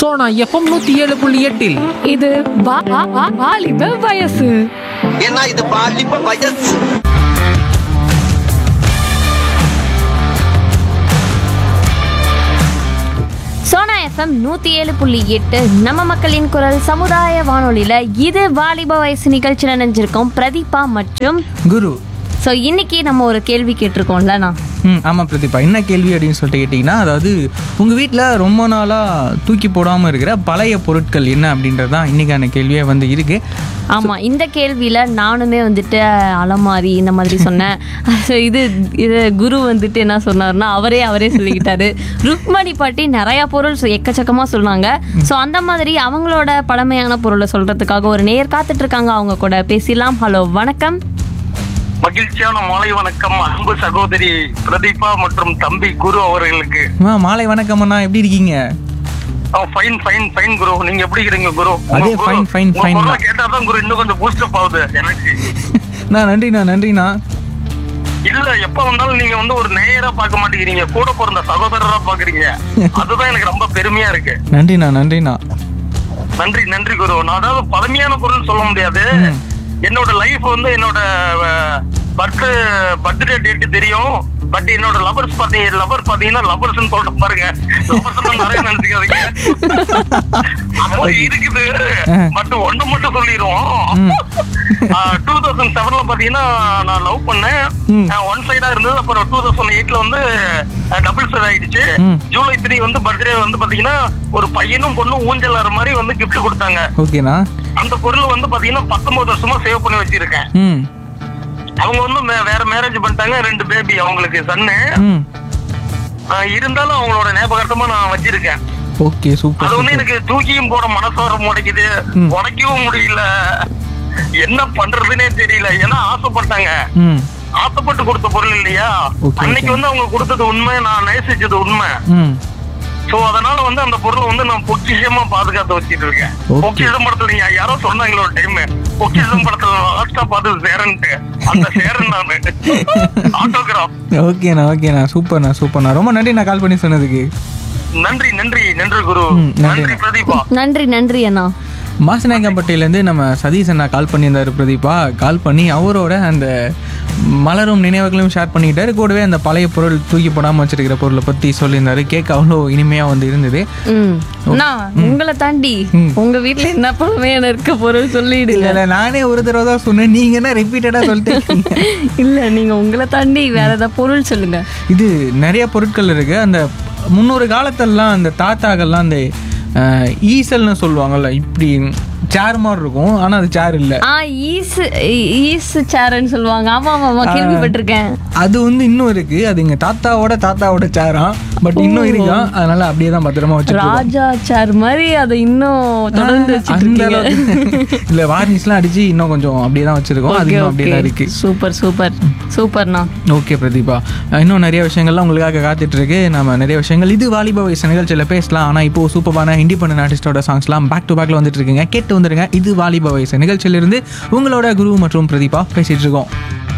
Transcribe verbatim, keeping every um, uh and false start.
Sona FM நூத்தி ஏழு புள்ளி எட்டில் இது வா- வா- வா- வாலிப வயசு. ஏன்னா இது பாலிப்ப வயசு. சோனா எஃப்எம் நூற்றி ஏழு புள்ளி எட்டு நம்ம மக்களின் குரல் சமுதாய வானொலியில் இது வாலிப வயசு நிகழ்ச்சியில் நினைஞ்சிருக்கோம் பிரதீபா மற்றும் குரு. ஸோ இன்னைக்கு நம்ம ஒரு கேள்வி கேட்டிருக்கோம்லண்ணா. ம் ஆமாம் பிரதீபா, என்ன கேள்வி அப்படின்னு சொல்லிட்டு கேட்டிங்கன்னா, அதாவது உங்கள் வீட்டில் ரொம்ப நாளாக தூக்கி போடாமல் இருக்கிற பழைய பொருட்கள் என்ன அப்படின்றது தான் இன்றைக்கான கேள்வியாக வந்து இருக்குது. ஆமாம், இந்த கேள்வியில் நானுமே வந்துட்டு அலமாரி இந்த மாதிரி சொன்னேன். இது இது குரு வந்துட்டு என்ன சொன்னார்னா அவரே அவரே சொல்லிக்கிட்டாரு. ருக்மணி பாட்டி நிறையா பொருள் சொ- எக்கச்சக்கமாக சொன்னாங்க. ஸோ அந்த மாதிரி அவங்களோட பழமையான பொருளை சொல்கிறதுக்காக ஒரு நேர் காத்துட்ருக்காங்க. அவங்க கூட பேசிடலாம். ஹலோ, வணக்கம். மகிழ்ச்சியான மாலை வணக்கம் அன்பு சகோதரி பிரதீபா மற்றும் தம்பி குரு அவர்களுக்கு. ஆ மாலை வணக்கம் அண்ணா, எப்படி இருக்கீங்க? ஃபைன் ஃபைன் ஃபைன் குரு, நீங்க எப்படி இருக்கீங்க குரு? அதே fine, fine, fine தான். கேட்டாதான் குரு இன்னும் கொஞ்சம் பூஸ்டப் ஆகுது எனக்கு. நான் நன்றிண்ணா நன்றிண்ணா. இல்ல எப்ப வந்தாலும் நீங்க வந்து ஒரு நேரா பார்க்க மாட்டேங்கிறீங்க, கூட பிறந்த சகோதரரா பாக்குறீங்க. அதுதான் எனக்கு ரொம்ப பெருமையா இருக்கு. நன்றிண்ணா நன்றிண்ணா. நன்றி நன்றி குரு. நான் அதாவது பழமையான பொருள் சொல்ல முடியாது. என்னோட லைஃப் வந்து என்னோட பர்த் பர்த்டே டேட் தெரியும். பட் என்னோட லவர்ஸ் பாத்தீங்க லவர் பாத்தீங்கன்னா லவர்ஸ் சொல்ற பாருங்க. லவர்ஸ் நிறைய நினைச்சுக்காதீங்க, அது இருக்குது. பட் ஒண்ணு மட்டும் சொல்லிடுவோம். டூ தௌசண்ட் செவன்ல பாத்தீங்கன்னா நான் லவ் பண்ணேன். ஒன் சைடா இருந்தது. அப்புறம் டூ தௌசண்ட் எயிட்ல வந்து டபுள் சைட் ஆயிடுச்சு. ஜூலை த்ரீ வந்து பர்த்டே வந்து பாத்தீங்கன்னா ஒரு பையனும் பொண்ணும் ஊஞ்சல் ஆற மாதிரி வந்து கிஃப்ட் கொடுத்தாங்க. ஓகேண்ணா. அந்த பொருள் வந்து பாத்தீங்கன்னா பத்தொன்பது வருஷமா சேவ் பண்ணி வச்சிருக்கேன். ம் அவங்க வந்து மே- வேற மேரேஜ் பண்ணிட்டாங்க. ரெண்டு பேபி அவங்களுக்கு சன்னு. ம் இருந்தாலும் அவங்களோட ஞாபகார்த்தமா நான் வச்சிருக்கேன். ஓகே சூப்பர் அது வந்து சூப்பர். எனக்கு தூக்கியும் போட மனசு வர மாட்டேங்குது, ம். உடைக்கவும் முடியல, என்ன பண்றதுன்னே தெரியல. ஏன்னா ஆசைப்பட்டாங்க, ம் ஆசைப்பட்டு கொடுத்த பொருள் இல்லையா. Okay, அன்னைக்கு okay. வந்து அவங்க கொடுத்தது உண்மை, நான் நேசிச்சது உண்மை. ம் சோ அதனால வந்து அந்த பொருளை வந்து நான் பொக்கிஷமா பாதுகாத்து வச்சிட்டு இருக்கேன். Okay. பொக்கிஷம் படத்துல நீங்க யாரோ சொன்னாங்களோ ஒரு டைம், பொக்கிஷம் படத்துல லாஸ்டா பார்த்து சேரன்ட்டு, அந்த சேரன் நானு. ஆட்டோகிராஃப். ஓகேண்ணா ஓகேண்ணா சூப்பர்ண்ணா சூப்பர்ண்ணா. ரொம்ப நன்றி நான் கால் பண்ணி சொன்னதுக்கு. நன்றி நன்றி நன்றி குரு. ம், நன்றி. நன்றி பிரதீபா. நன்றி நன்றி அண்ணா. மாசநாயக்கம்பட்டியிலேருந்து நம்ம சதீஷ் அண்ணா கால் பண்ணியிருந்தாரு பிரதீபா. கால் பண்ணி அவரோட அந்த மலரும் நினைவுகளையும் ஷேர் பண்ணிக்கிட்டாரு. கூடவே அந்த பழைய பொருள் தூக்கி போடாமல் வச்சிருக்கிற பொருளை பற்றி சொல்லியிருந்தாரு. கேட்க அவ்வளோ இனிமையாக வந்து இருந்தது. ம் அண்ணா, உங்களை தாண்டி உங்க வீட்டுல என்ன பழமையான இருக்க பொருள் சொல்லிடுங்க. இல்லை நானே ஒரு தடவை தான் சொன்னேன், நீங்கள் என்ன ரிப்பீட்டடாக சொல்லிட்டு. இல்ல, நீங்க உங்களை தாண்டி வேற ஏதாவது பொருள் சொல்லுங்க. இது நிறைய பொருட்கள் இருக்குது. அந்த முன்னொரு காலத்தெல்லாம் அந்த தாத்தாக்கள்லாம் அந்த அஹ், ஈசல்னு சொல்லுவாங்கல்ல, இப்படி சேர் மாதிரி இருக்கும், ஆனால் அது சேர் இல்லை. ஆ ஈஸ் ஈஸ் சேரன்னு சொல்லுவாங்க. ஆமா ஆமா ஆமா, கேள்விப்பட்டிருக்கேன். அது வந்து இன்னும் இருக்கு. அது எங்க தாத்தாவோட தாத்தாவோட சேரா, பட் இன்னும் இருக்கா. அதனால அப்படியே தான் பத்திரமா வச்சிருக்கோம். ராஜா சேர் மாதிரி அதை இன்னும் தொடர்ந்து வச்சிட்டு அந்த இருக்கீங்க. அளவுக்கு இல்ல, வார்னிஷ்லாம் அடிச்சு இன்னும் கொஞ்சம் அப்படியே தான் வச்சிருக்கோம். அது இன்னும் அப்படியே தான் இருக்கு. சூப்பர் சூப்பர் சூப்பர்ண்ணா. ஓகே பிரதீபா, இன்னும் நிறைய விஷயங்கள்லாம் உங்களுக்காக காத்துட்டு இருக்கு. நம்ம நிறைய விஷயங்கள் இது வாலிப வயசு நிகழ்ச்சியில் பேசலாம். ஆனா இப்போ சூப்பரான இண்டிபெண்டன்ட் ஆர்டிஸ்டோட சாங்ஸ்லாம் பேக் டு பேக்ல வந்துட்டு இருக்குங்க. கேட்டு வந்துருங்க. இது வாலிப வயசு நிகழ்ச்சியிலிருந்து உங்களோட குரு மற்றும் பிரதீபா பேசிட்டு இருக்கோம்.